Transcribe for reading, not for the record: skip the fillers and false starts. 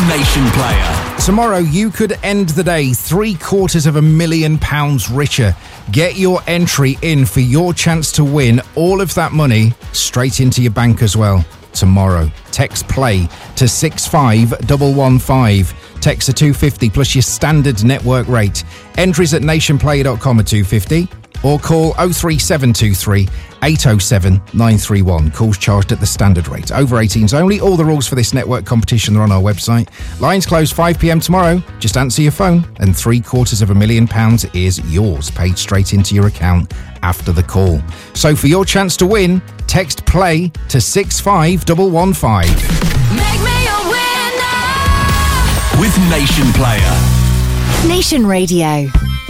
Nation Player. Tomorrow you could end the day £750,000 richer. Get your entry in for your chance to win all of that money straight into your bank as well. Tomorrow, text play to 65115. Text to 250 plus your standard network rate. Entries at nationplayer.com are 250 or call 03723 807 931. Calls charged at the standard rate. Over 18s only. All the rules for this network competition are on our website. Lines close 5 p.m. tomorrow. Just answer your phone and £750,000 is yours, paid straight into your account after the call. So for your chance to win, text play to 65115. Make me a winner with Nation Player. Nation Radio.